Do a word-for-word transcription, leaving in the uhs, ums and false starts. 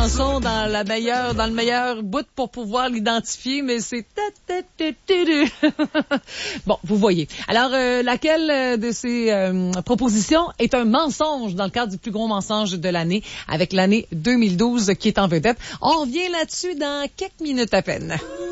chanson dans la meilleure, dans le meilleur bout pour pouvoir l'identifier, mais c'est... Bon, vous voyez. Alors, euh, laquelle de ces euh, propositions est un mensonge dans le cadre du plus gros mensonge de l'année, avec l'année deux mille douze qui est en vedette? On revient là-dessus dans quelques minutes à peine.